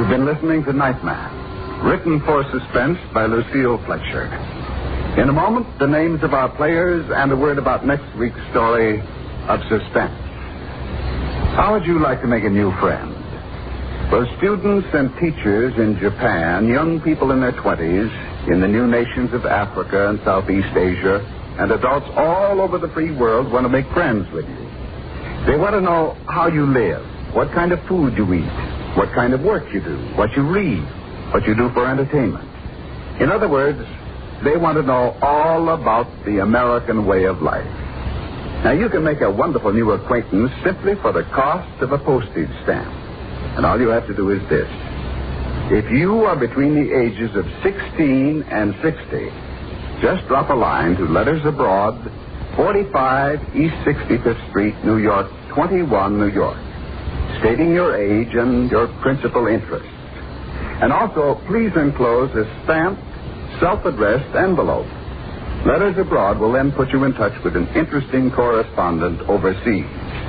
You've been listening to Nightman, written for suspense by Lucille Fletcher. In a moment, the names of our players and a word about next week's story of suspense. How would you like to make a new friend? For students and teachers in Japan, young people in their 20s, in the new nations of Africa and Southeast Asia, and adults all over the free world want to make friends with you. They want to know how you live, what kind of food you eat, what kind of work you do, what you read, what you do for entertainment. In other words, they want to know all about the American way of life. Now, you can make a wonderful new acquaintance simply for the cost of a postage stamp. And all you have to do is this. If you are between the ages of 16 and 60, just drop a line to Letters Abroad, 45 East 65th Street, New York, 21, New York, stating your age and your principal interests. And also, please enclose a stamped, self-addressed envelope. Letters Abroad will then put you in touch with an interesting correspondent overseas.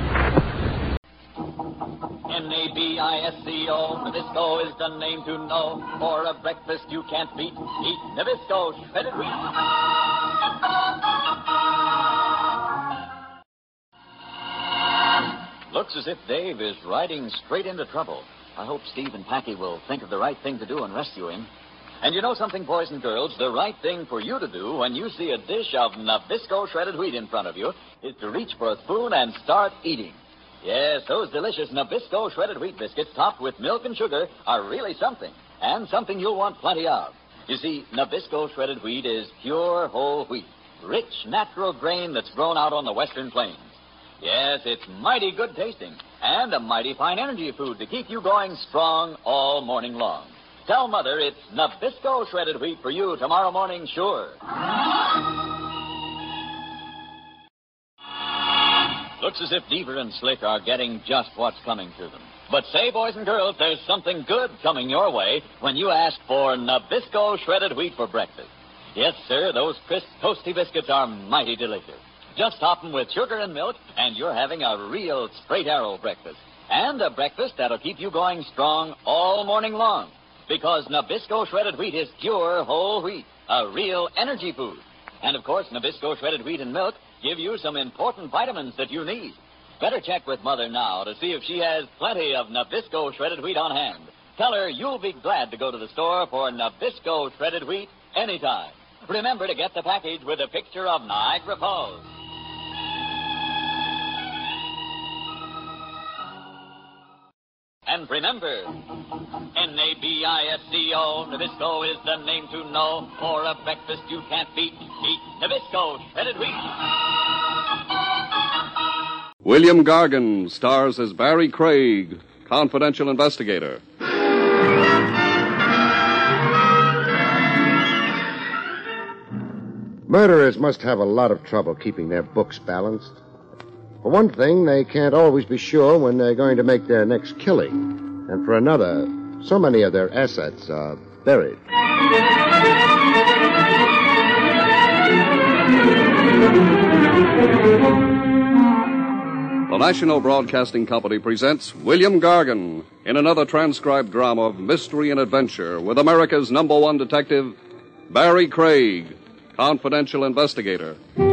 Nabisco, Nabisco is the name to know. For a breakfast you can't beat, eat Nabisco shredded wheat. Looks as if Dave is riding straight into trouble. I hope Steve and Packy will think of the right thing to do and rescue him. And you know something, boys and girls? The right thing for you to do when you see a dish of Nabisco shredded wheat in front of you is to reach for a spoon and start eating. Yes, those delicious Nabisco shredded wheat biscuits topped with milk and sugar are really something, and something you'll want plenty of. You see, Nabisco shredded wheat is pure whole wheat, rich, natural grain that's grown out on the western plains. Yes, it's mighty good tasting, and a mighty fine energy food to keep you going strong all morning long. Tell Mother it's Nabisco shredded wheat for you tomorrow morning, sure. Looks as if Deaver and Slick are getting just what's coming to them. But say, boys and girls, there's something good coming your way when you ask for Nabisco shredded wheat for breakfast. Yes, sir, those crisp, toasty biscuits are mighty delicious. Just top them with sugar and milk, and you're having a real straight arrow breakfast. And a breakfast that'll keep you going strong all morning long. Because Nabisco shredded wheat is pure whole wheat, a real energy food. And, of course, Nabisco shredded wheat and milk give you some important vitamins that you need. Better check with Mother now to see if she has plenty of Nabisco shredded wheat on hand. Tell her you'll be glad to go to the store for Nabisco shredded wheat anytime. Remember to get the package with a picture of Niagara Falls. And remember, Nabisco, Nabisco is the name to know. For a breakfast you can't beat, eat Nabisco shredded wheat. William Gargan stars as Barry Craig, confidential investigator. Murderers must have a lot of trouble keeping their books balanced. For one thing, they can't always be sure when they're going to make their next killing. And for another, so many of their assets are buried. The National Broadcasting Company presents William Gargan in another transcribed drama of mystery and adventure with America's #1 detective, Barry Craig, confidential investigator.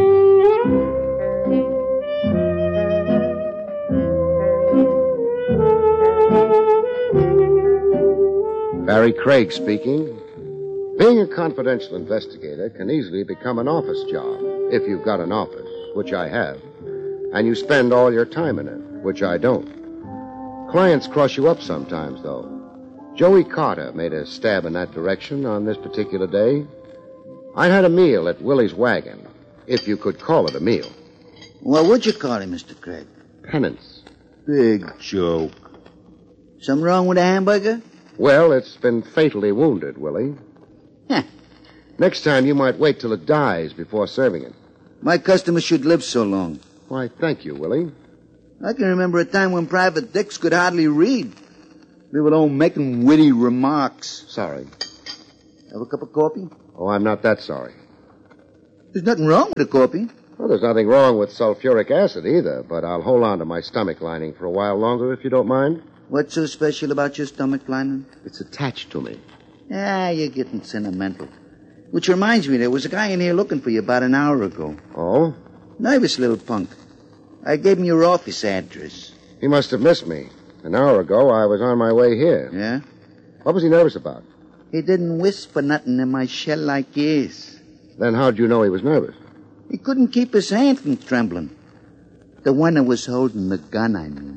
Barry Craig speaking. Being a confidential investigator can easily become an office job, if you've got an office, which I have, and you spend all your time in it, which I don't. Clients cross you up sometimes, though. Joey Carter made a stab in that direction on this particular day. I had a meal at Willie's Wagon, if you could call it a meal. What would you call it, Mr. Craig? Penance. Big joke. Something wrong with the hamburger? Well, it's been fatally wounded, Willie. Huh. Next time, you might wait till it dies before serving it. My customers should live so long. Why, thank you, Willie. I can remember a time when Private Dix could hardly read. They were all making witty remarks. Sorry. Have a cup of coffee? Oh, I'm not that sorry. There's nothing wrong with the coffee. Well, there's nothing wrong with sulfuric acid either, but I'll hold on to my stomach lining for a while longer if you don't mind. What's so special about your stomach lining? It's attached to me. Ah, you're getting sentimental. Which reminds me, there was a guy in here looking for you about an hour ago. Oh? Nervous little punk. I gave him your office address. He must have missed me. An hour ago, I was on my way here. Yeah? What was he nervous about? He didn't whisper nothing in my shell-like ears. Then how'd you know he was nervous? He couldn't keep his hand from trembling. The one that was holding the gun, I mean.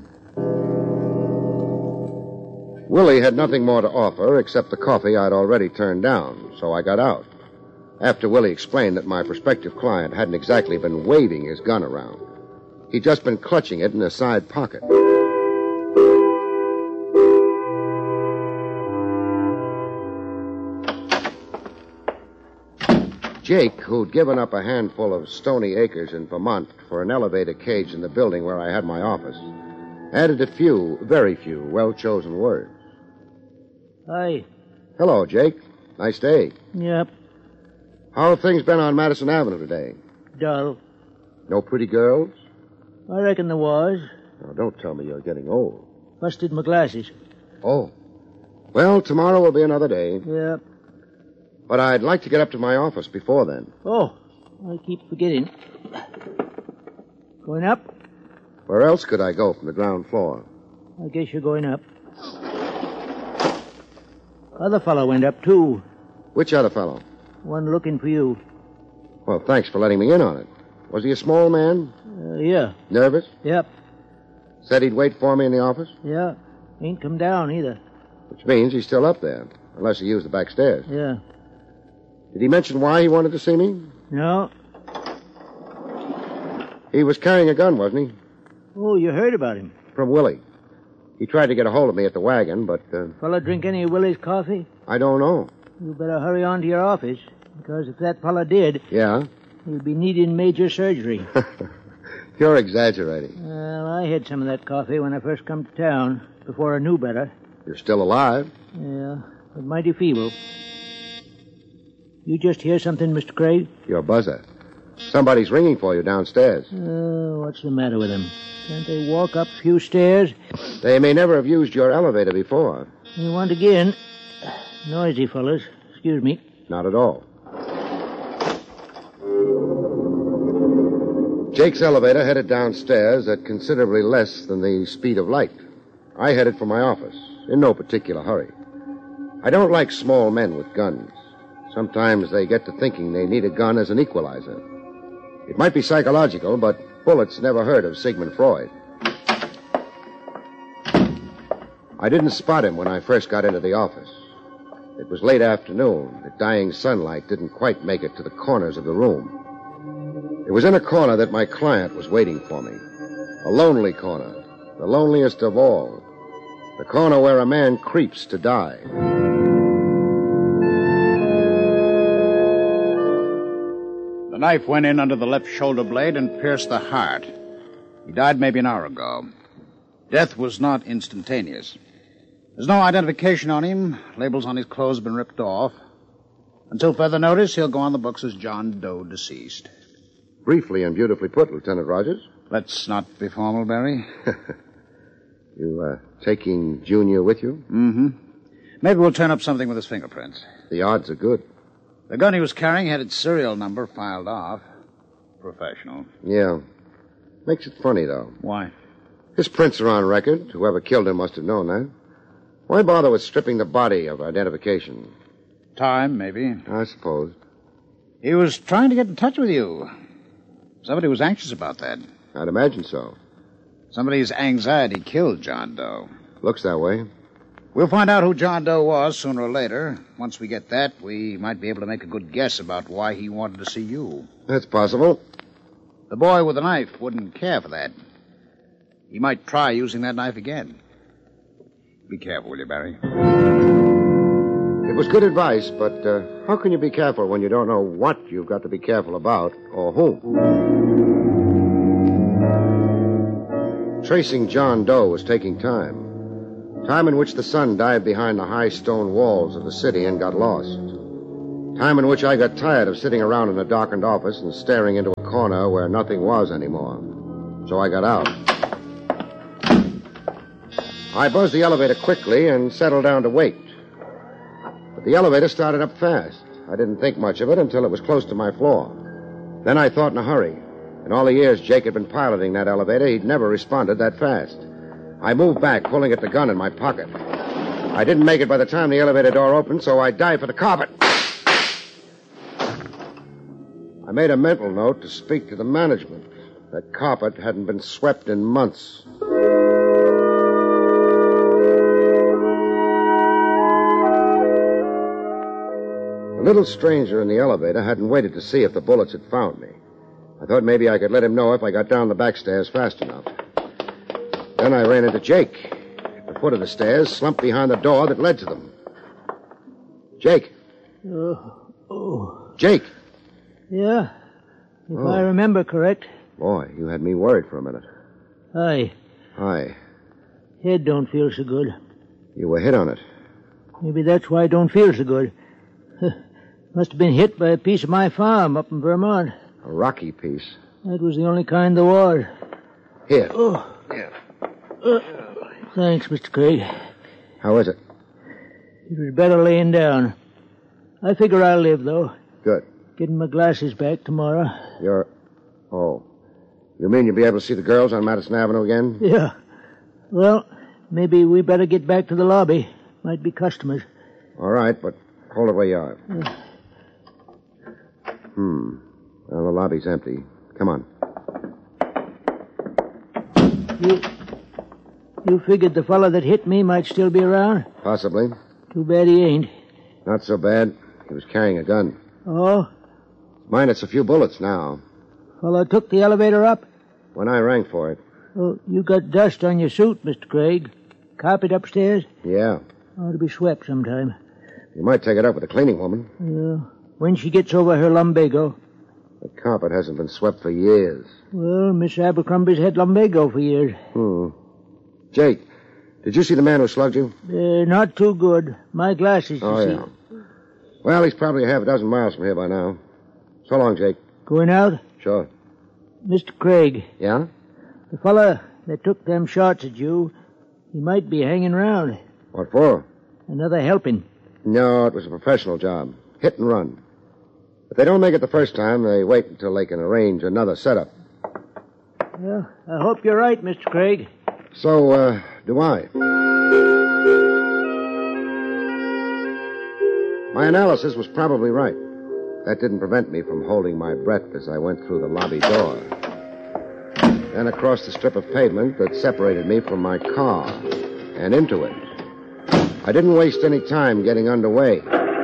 Willie had nothing more to offer except the coffee I'd already turned down, so I got out. After Willie explained that my prospective client hadn't exactly been waving his gun around. He'd just been clutching it in a side pocket. Jake, who'd given up a handful of stony acres in Vermont for an elevator cage in the building where I had my office, added a few, very few, well-chosen words. Hi. Hello, Jake. Nice day. Yep. How have things been on Madison Avenue today? Dull. No pretty girls? I reckon there was. Now, don't tell me you're getting old. Busted my glasses. Oh. Well, tomorrow will be another day. Yep. But I'd like to get up to my office before then. Oh, I keep forgetting. Going up? Where else could I go from the ground floor? I guess you're going up. Other fellow went up, too. Which other fellow? One looking for you. Well, thanks for letting me in on it. Was he a small man? Yeah. Nervous? Yep. Said he'd wait for me in the office? Yeah. Ain't come down either. Which means he's still up there, unless he used the back stairs. Yeah. Did he mention why he wanted to see me? No. He was carrying a gun, wasn't he? Oh, you heard about him. From Willie. He tried to get a hold of me at the wagon, but... Fella drink any of Willie's coffee? I don't know. You better hurry on to your office, because if that fella did... Yeah? He'll be needing major surgery. You're exaggerating. Well, I had some of that coffee when I first come to town, before I knew better. You're still alive? Yeah, but mighty feeble. You just hear something, Mr. Craig? You're a buzzer. Somebody's ringing for you downstairs. What's the matter with them? Can't they walk up a few stairs? They may never have used your elevator before. You want to get in? Noisy fellas. Excuse me. Not at all. Jake's elevator headed downstairs at considerably less than the speed of light. I headed for my office, in no particular hurry. I don't like small men with guns. Sometimes they get to thinking they need a gun as an equalizer. It might be psychological, but bullets never heard of Sigmund Freud. I didn't spot him when I first got into the office. It was late afternoon. The dying sunlight didn't quite make it to the corners of the room. It was in a corner that my client was waiting for me. A lonely corner, the loneliest of all. The corner where a man creeps to die. The knife went in under the left shoulder blade and pierced the heart. He died maybe an hour ago. Death was not instantaneous. There's no identification on him. Labels on his clothes have been ripped off. Until further notice, he'll go on the books as John Doe, deceased. Briefly and beautifully put, Lieutenant Rogers. Let's not be formal, Barry. You, taking Junior with you? Mm-hmm. Maybe we'll turn up something with his fingerprints. The odds are good. The gun he was carrying had its serial number filed off. Professional. Yeah. Makes it funny, though. Why? His prints are on record. Whoever killed him must have known that. Why bother with stripping the body of identification? Time, maybe. I suppose. He was trying to get in touch with you. Somebody was anxious about that. I'd imagine so. Somebody's anxiety killed John Doe. Looks that way. We'll find out who John Doe was sooner or later. Once we get that, we might be able to make a good guess about why he wanted to see you. That's possible. The boy with the knife wouldn't care for that. He might try using that knife again. Be careful, will you, Barry? It was good advice, but how can you be careful when you don't know what you've got to be careful about or whom? Tracing John Doe was taking time. Time in which the sun dived behind the high stone walls of the city and got lost. Time in which I got tired of sitting around in a darkened office and staring into a corner where nothing was anymore. So I got out. I buzzed the elevator quickly and settled down to wait. But the elevator started up fast. I didn't think much of it until it was close to my floor. Then I thought in a hurry. In all the years Jake had been piloting that elevator, he'd never responded that fast. I moved back, pulling at the gun in my pocket. I didn't make it by the time the elevator door opened, so I dived for the carpet. I made a mental note to speak to the management. That carpet hadn't been swept in months. The little stranger in the elevator hadn't waited to see if the bullets had found me. I thought maybe I could let him know if I got down the back stairs fast enough. Then I ran into Jake. At the foot of the stairs, slumped behind the door that led to them. Jake. Jake. Yeah? If I remember correct. Boy, you had me worried for a minute. Hi. Hi. Head don't feel so good. You were hit on it. Maybe that's why I don't feel so good. Must have been hit by a piece of my farm up in Vermont. A rocky piece. That was the only kind there was. Here. Oh. Yeah. Thanks, Mr. Craig. How is it? It was better laying down. I figure I'll live, though. Good. Getting my glasses back tomorrow. Oh. You mean you'll be able to see the girls on Madison Avenue again? Yeah. Well, maybe we better get back to the lobby. Might be customers. All right, but hold it where you are. Well, the lobby's empty. Come on. You figured the fellow that hit me might still be around? Possibly. Too bad he ain't. Not so bad. He was carrying a gun. Oh? Minus a few bullets now. Fellow took the elevator up? When I rang for it. Oh, you got dust on your suit, Mr. Craig. Carpet upstairs? Yeah. Ought to be swept sometime. You might take it up with the cleaning woman. Yeah. When she gets over her lumbago. The carpet hasn't been swept for years. Well, Miss Abercrombie's had lumbago for years. Jake, did you see the man who slugged you? Not too good. My glasses, you see. Yeah. Well, he's probably a half a dozen miles from here by now. So long, Jake. Going out? Sure. Mr. Craig. Yeah? The fella that took them shots at you, he might be hanging around. What for? Another helping. No, it was a professional job. Hit and run. If they don't make it the first time, they wait until they can arrange another setup. Well, I hope you're right, Mr. Craig. So, do I. My analysis was probably right. That didn't prevent me from holding my breath as I went through the lobby door. Then across the strip of pavement that separated me from my car and into it. I didn't waste any time getting underway.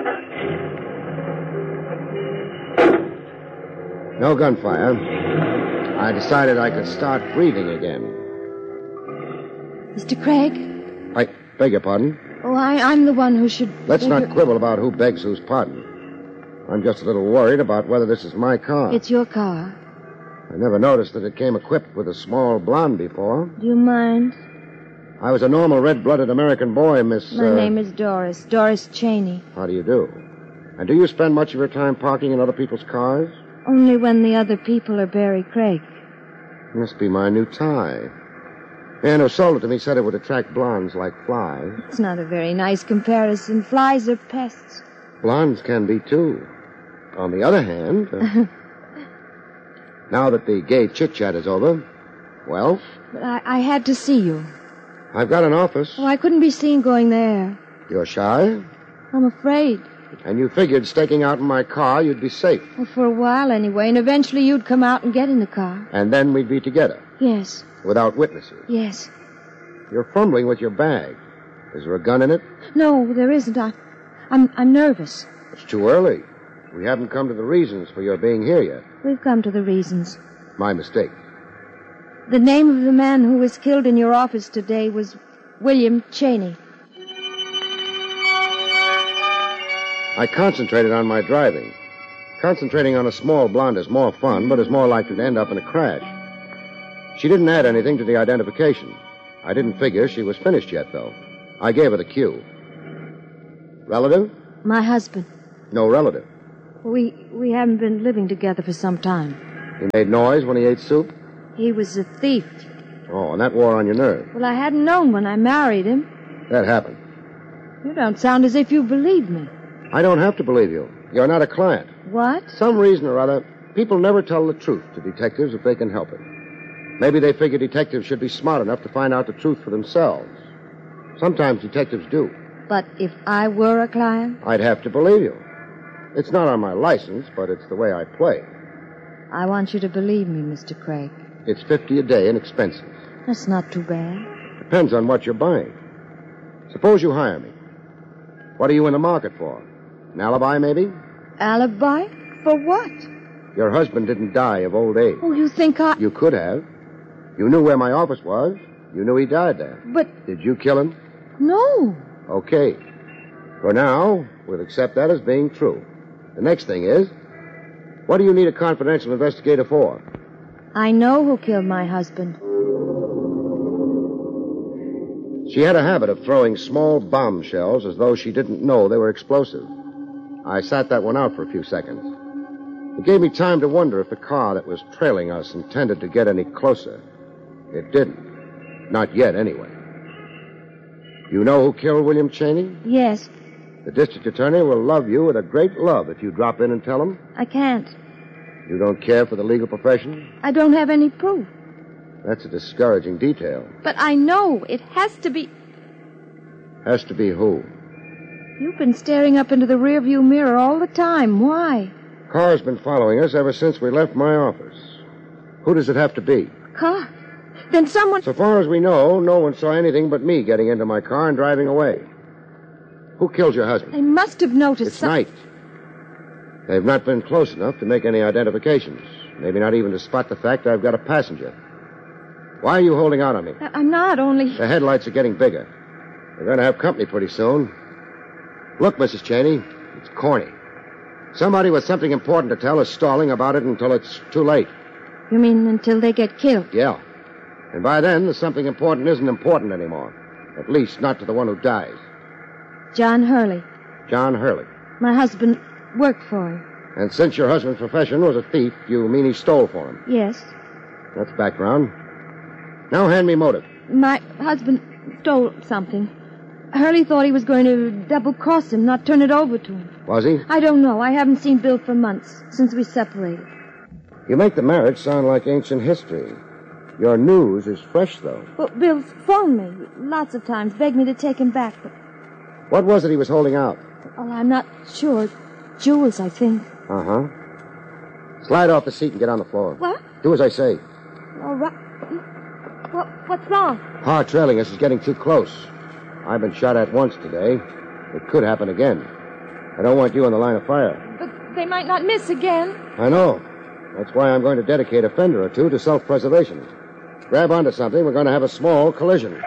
No gunfire. I decided I could start breathing again. Mr. Craig? I beg your pardon? Oh, I'm the one who should... Let's not quibble about who begs whose pardon. I'm just a little worried about whether this is my car. It's your car. I never noticed that it came equipped with a small blonde before. Do you mind? I was a normal red-blooded American boy, Miss... My name is Doris. Doris Cheney. How do you do? And do you spend much of your time parking in other people's cars? Only when the other people are Barry Craig. Must be my new tie. The man who sold it to me said it would attract blondes like flies. It's not a very nice comparison. Flies are pests. Blondes can be, too. On the other hand... now that the gay chit-chat is over, well... But I had to see you. I've got an office. Oh, I couldn't be seen going there. You're shy? I'm afraid. And you figured staking out in my car, you'd be safe. Well, for a while anyway, and eventually you'd come out and get in the car. And then we'd be together. Yes. Without witnesses. Yes. You're fumbling with your bag. Is there a gun in it? No, there isn't. I'm nervous. It's too early. We haven't come to the reasons for your being here yet. We've come to the reasons. My mistake. The name of the man who was killed in your office today was William Cheney. I concentrated on my driving. Concentrating on a small blonde is more fun, but is more likely to end up in a crash. She didn't add anything to the identification. I didn't figure she was finished yet, though. I gave her the cue. Relative? My husband. No relative. We haven't been living together for some time. He made noise when he ate soup? He was a thief. Oh, and that wore on your nerve. Well, I hadn't known when I married him. That happened. You don't sound as if you believe me. I don't have to believe you. You're not a client. What? Some reason or other, people never tell the truth to detectives if they can help it. Maybe they figure detectives should be smart enough to find out the truth for themselves. Sometimes detectives do. But if I were a client? I'd have to believe you. It's not on my license, but it's the way I play. I want you to believe me, Mr. Craig. It's $50 a day in expenses. That's not too bad. Depends on what you're buying. Suppose you hire me. What are you in the market for? An alibi, maybe? Alibi? For what? Your husband didn't die of old age. Oh, you think I... You could have. You knew where my office was. You knew he died there. But... Did you kill him? No. Okay. For now, we'll accept that as being true. The next thing is, what do you need a confidential investigator for? I know who killed my husband. She had a habit of throwing small bombshells as though she didn't know they were explosive. I sat that one out for a few seconds. It gave me time to wonder if the car that was trailing us intended to get any closer. It didn't. Not yet, anyway. You know who killed William Cheney? Yes. The district attorney will love you with a great love if you drop in and tell him. I can't. You don't care for the legal profession? I don't have any proof. That's a discouraging detail. But I know it has to be... Has to be who? You've been staring up into the rearview mirror all the time. Why? Car's been following us ever since we left my office. Who does it have to be? Car? Then someone... So far as we know, no one saw anything but me getting into my car and driving away. Who killed your husband? They must have noticed... It's night. They've not been close enough to make any identifications. Maybe not even to spot the fact I've got a passenger. Why are you holding out on me? I'm not, only... The headlights are getting bigger. We're going to have company pretty soon. Look, Mrs. Cheney, it's corny. Somebody with something important to tell is stalling about it until it's too late. You mean until they get killed? Yeah. And by then, the something important isn't important anymore. At least not to the one who dies. John Hurley. John Hurley. My husband worked for him. And since your husband's profession was a thief, you mean he stole for him? Yes. That's background. Now hand me motive. My husband stole something. Hurley thought he was going to double-cross him, not turn it over to him. Was he? I don't know. I haven't seen Bill for months, since we separated. You make the marriage sound like ancient history. Your news is fresh, though. Well, Bill's phoned me lots of times, begged me to take him back, but... What was it he was holding out? Oh, I'm not sure. Jewels, I think. Uh-huh. Slide off the seat and get on the floor. What? Do as I say. All right. What's wrong? Car trailing us is getting too close. I've been shot at once today. It could happen again. I don't want you in the line of fire. But they might not miss again. I know. That's why I'm going to dedicate a fender or two to self-preservation. Grab onto something. We're going to have a small collision.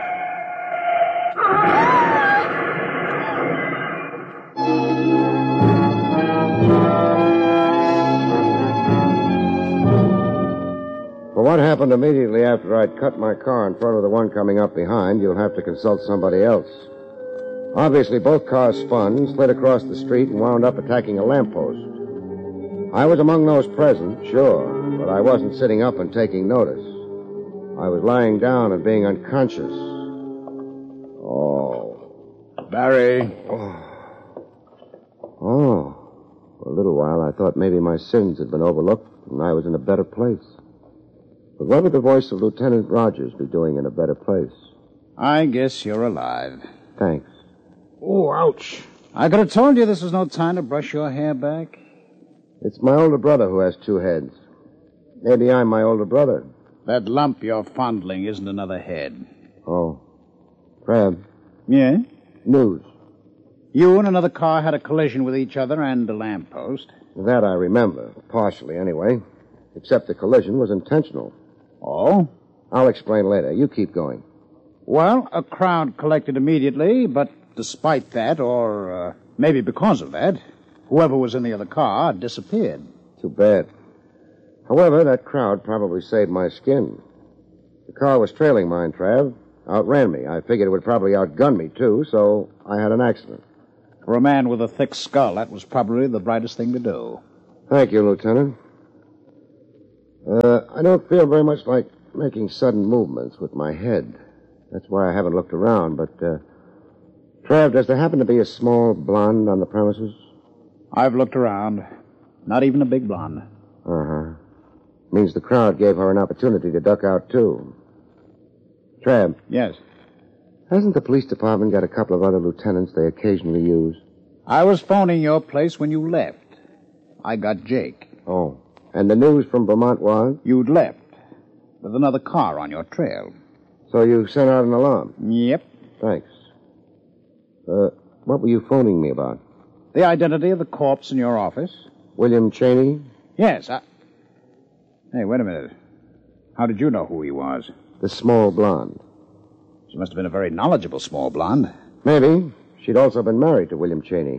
For what happened immediately after I'd cut my car in front of the one coming up behind, you'll have to consult somebody else. Obviously, both cars spun, slid across the street, and wound up attacking a lamppost. I was among those present, sure, but I wasn't sitting up and taking notice. I was lying down and being unconscious. Oh. Barry. Oh. For a little while, I thought maybe my sins had been overlooked and I was in a better place. But what would the voice of Lieutenant Rogers be doing in a better place? I guess you're alive. Thanks. Oh, ouch. I could have told you this was no time to brush your hair back. It's my older brother who has two heads. Maybe I'm my older brother. That lump you're fondling isn't another head. Oh. Crab. Yeah? News. You and another car had a collision with each other and a lamppost. That I remember, partially anyway. Except the collision was intentional. Oh? I'll explain later. You keep going. Well, a crowd collected immediately, but despite that, or maybe because of that, whoever was in the other car disappeared. Too bad. However, that crowd probably saved my skin. The car was trailing mine, Trav. Outran me. I figured it would probably outgun me, too, so I had an accident. For a man with a thick skull, that was probably the brightest thing to do. Thank you, Lieutenant. I don't feel very much like making sudden movements with my head. That's why I haven't looked around, but, Trev, does there happen to be a small blonde on the premises? I've looked around. Not even a big blonde. Uh-huh. Means the crowd gave her an opportunity to duck out, too. Trev. Yes. Hasn't the police department got a couple of other lieutenants they occasionally use? I was phoning your place when you left. I got Jake. Oh. And the news from Vermont was? You'd left. With another car on your trail. So you sent out an alarm? Yep. Thanks. What were you phoning me about? The identity of the corpse in your office? William Cheney? Yes, Hey, wait a minute. How did you know who he was? The small blonde. She must have been a very knowledgeable small blonde. Maybe. She'd also been married to William Cheney.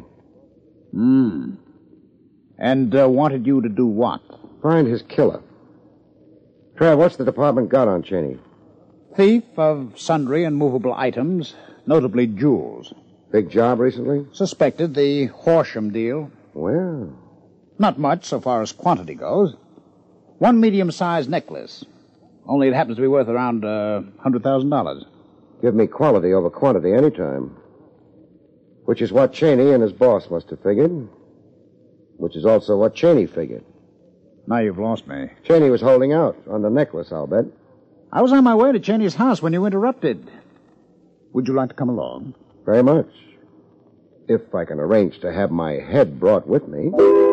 And wanted you to do what? Find his killer. Trev, what's the department got on Cheney? Thief of sundry and movable items, notably jewels. Big job recently? Suspected the Horsham deal. Well. Not much so far as quantity goes. One medium-sized necklace. Only it happens to be worth around $100,000. Give me quality over quantity any time. Which is what Cheney and his boss must have figured. Which is also what Cheney figured. Now you've lost me. Cheney was holding out on the necklace, I'll bet. I was on my way to Cheney's house when you interrupted. Would you like to come along? Very much. If I can arrange to have my head brought with me.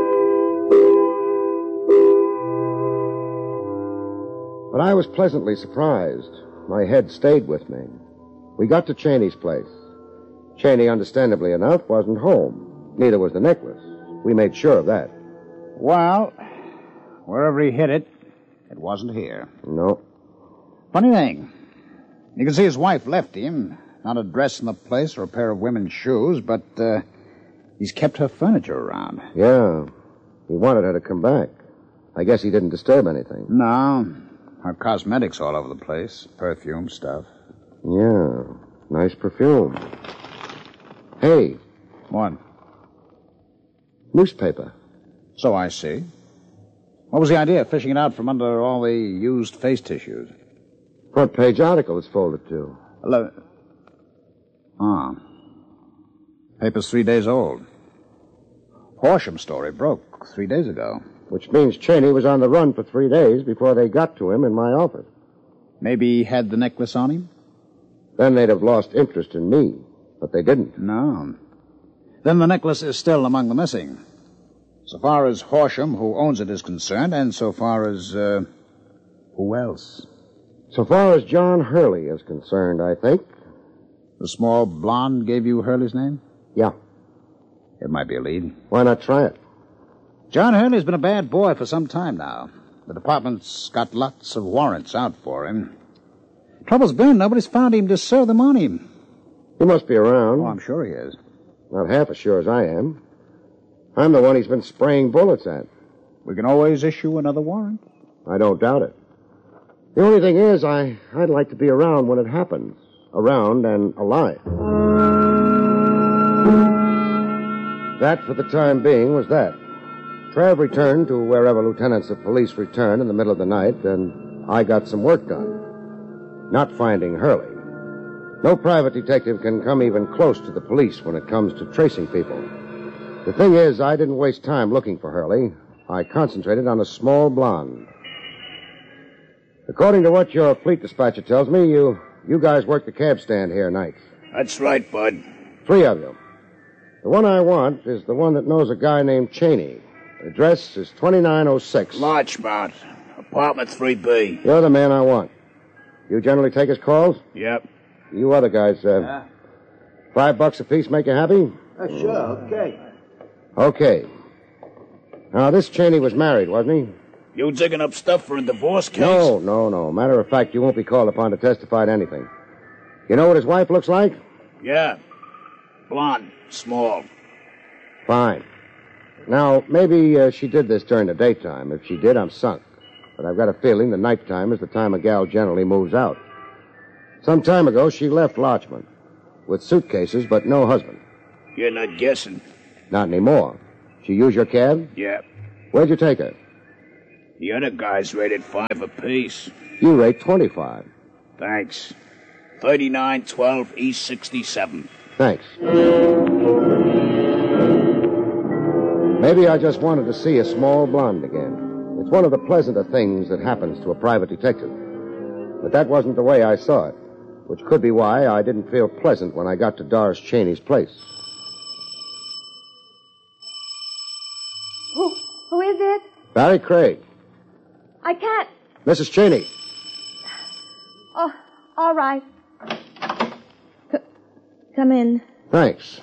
But I was pleasantly surprised. My head stayed with me. We got to Cheney's place. Cheney, understandably enough, wasn't home. Neither was the necklace. We made sure of that. Well, wherever he hid it, it wasn't here. No. Funny thing. You can see his wife left him. Not a dress in the place or a pair of women's shoes, but he's kept her furniture around. Yeah. He wanted her to come back. I guess he didn't disturb anything. No. Her cosmetics all over the place. Perfume stuff. Yeah. Nice perfume. Hey. What? Newspaper. So I see. What was the idea of fishing it out from under all the used face tissues? Front page article it's folded to. Paper's 3 days old. Horsham story broke 3 days ago. Which means Cheney was on the run for 3 days before they got to him in my office. Maybe he had the necklace on him? Then they'd have lost interest in me. But they didn't. No. Then the necklace is still among the missing. So far as Horsham, who owns it, is concerned, and so far as, who else? So far as John Hurley is concerned, I think. The small blonde gave you Hurley's name? Yeah. It might be a lead. Why not try it? John Hurley's been a bad boy for some time now. The department's got lots of warrants out for him. Trouble's been, nobody's found him to serve them on him. He must be around. Oh, I'm sure he is. Not half as sure as I am. I'm the one he's been spraying bullets at. We can always issue another warrant. I don't doubt it. The only thing is, I'd like to be around when it happens. Around and alive. That, for the time being, was that. Trav returned to wherever lieutenants of police return in the middle of the night, and I got some work done. Not finding Hurley. No private detective can come even close to the police when it comes to tracing people. The thing is, I didn't waste time looking for Hurley. I concentrated on a small blonde. According to what your fleet dispatcher tells me, you guys work the cab stand here nights. That's right, Bud. 3 of you. The one I want is the one that knows a guy named Cheney. The address is 2906. Larchmont. Apartment 3B. You're the man I want. You generally take his calls? Yep. You other guys, $5 apiece make you happy? Sure, okay. Okay. Now, this Cheney was married, wasn't he? You digging up stuff for a divorce case? No. Matter of fact, you won't be called upon to testify to anything. You know what his wife looks like? Yeah. Blonde. Small. Fine. Now, maybe she did this during the daytime. If she did, I'm sunk. But I've got a feeling the nighttime is the time a gal generally moves out. Some time ago, she left Larchmont. With suitcases, but no husband. You're not guessing. Not anymore. She used your cab? Yeah. Where'd you take her? The other guys rated 5 apiece. You rate 25. Thanks. 3912 East 67. Thanks. Maybe I just wanted to see a small blonde again. It's one of the pleasanter things that happens to a private detective. But that wasn't the way I saw it, which could be why I didn't feel pleasant when I got to Doris Cheney's place. Who is it? Barry Craig. I can't. Mrs. Cheney. Oh, all right. Come in. Thanks.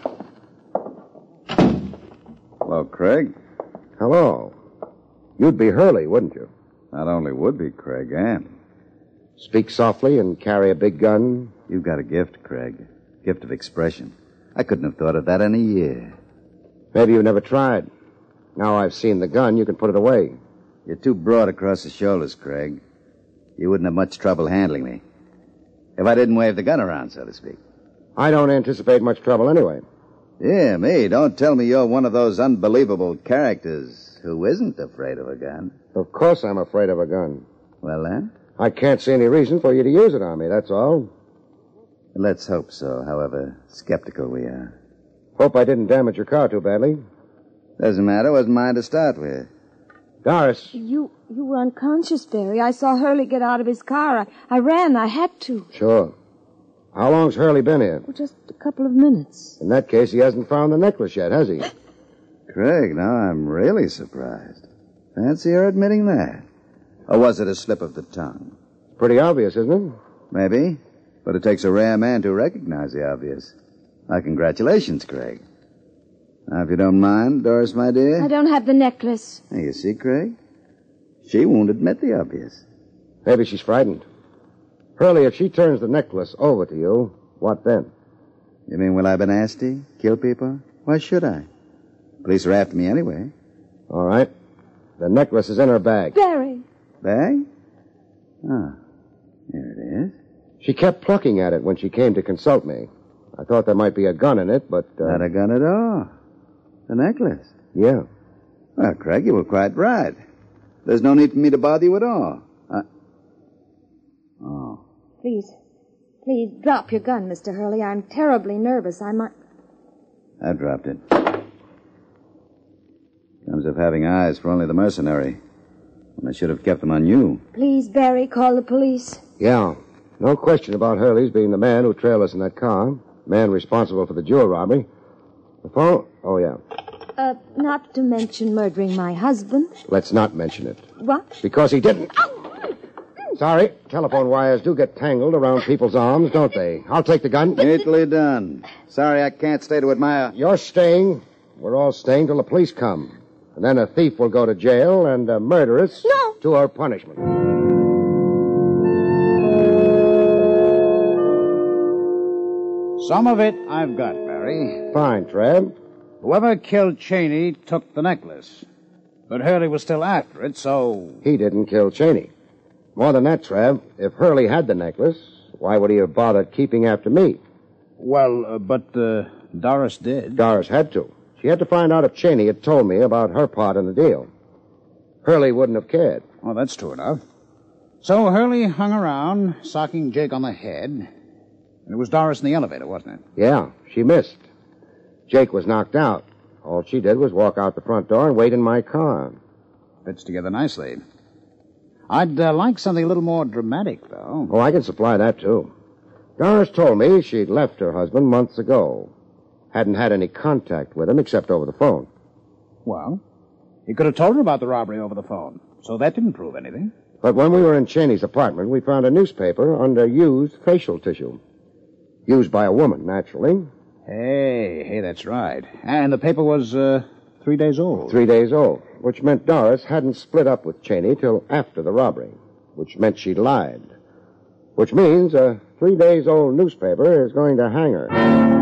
Hello, Craig. Hello. You'd be Hurley, wouldn't you? Not only would be, Craig, and. Speak softly and carry a big gun? You've got a gift, Craig. Gift of expression. I couldn't have thought of that in a year. Maybe you never tried. Now I've seen the gun, you can put it away. You're too broad across the shoulders, Craig. You wouldn't have much trouble handling me. If I didn't wave the gun around, so to speak. I don't anticipate much trouble anyway. Yeah, me. Don't tell me you're one of those unbelievable characters who isn't afraid of a gun. Of course I'm afraid of a gun. Well, then? I can't see any reason for you to use it on me, that's all. Let's hope so, however skeptical we are. Hope I didn't damage your car too badly. Doesn't matter. Wasn't mine to start with. Doris. You were unconscious, Barry. I saw Hurley get out of his car. I ran. I had to. Sure. How long's Hurley been here? Well, just a couple of minutes. In that case, he hasn't found the necklace yet, has he? Craig, now I'm really surprised. Fancy her admitting that. Or was it a slip of the tongue? Pretty obvious, isn't it? Maybe. But it takes a rare man to recognize the obvious. Congratulations, Craig. Now, if you don't mind, Doris, my dear. I don't have the necklace. Hey, you see, Craig? She won't admit the obvious. Maybe she's frightened. Hurley, if she turns the necklace over to you, what then? You mean will I be nasty? Kill people? Why should I? Police are after me anyway. All right. The necklace is in her bag. Barry. Bag? Ah, here it is. She kept plucking at it when she came to consult me. I thought there might be a gun in it, but... Not a gun at all. The necklace? Yeah. Well, Craig, you were quite right. There's no need for me to bother you at all. Oh. Please, drop your gun, Mr. Hurley. I'm terribly nervous. I might... I dropped it. Comes of having eyes for only the mercenary. And I should have kept them on you. Please, Barry, call the police. Yeah. No question about Hurley's being the man who trailed us in that car. Man responsible for the jewel robbery. The phone? Oh, yeah. Not to mention murdering my husband. Let's not mention it. What? Because he didn't. Sorry. Telephone wires do get tangled around people's arms, don't they? I'll take the gun. Neatly done. Sorry I can't stay to admire. You're staying. We're all staying till the police come. And then a thief will go to jail and a murderess to her punishment. Some of it I've got, Barry. Fine, Trav. Whoever killed Cheney took the necklace. But Hurley was still after it, so... He didn't kill Cheney. More than that, Trav, if Hurley had the necklace, why would he have bothered keeping after me? Well, but Doris did. Doris had to. She had to find out if Cheney had told me about her part in the deal. Hurley wouldn't have cared. Oh, that's true enough. So Hurley hung around, socking Jake on the head. And it was Doris in the elevator, wasn't it? Yeah, she missed. Jake was knocked out. All she did was walk out the front door and wait in my car. Fits together nicely. I'd like something a little more dramatic, though. Oh, I can supply that, too. Doris told me she'd left her husband months ago. Hadn't had any contact with him except over the phone. Well, he could have told her about the robbery over the phone, so that didn't prove anything. But when we were in Cheney's apartment, we found a newspaper under used facial tissue. Used by a woman, naturally. Hey, that's right. And the paper was 3 days old. 3 days old, which meant Doris hadn't split up with Cheney till after the robbery, which meant she'd lied. Which means a 3 days old newspaper is going to hang her.